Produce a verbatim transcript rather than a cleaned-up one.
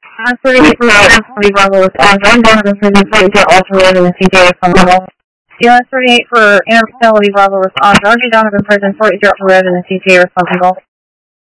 Last thirty-eight for Ashley Bravo was on John Donovan Prison forty-two Alter Road in the C J responsible. C L S thirty-eight for Interfidelity Bravo was on Georgie Donovan Prison forty-two Alter Road in the C J responsible.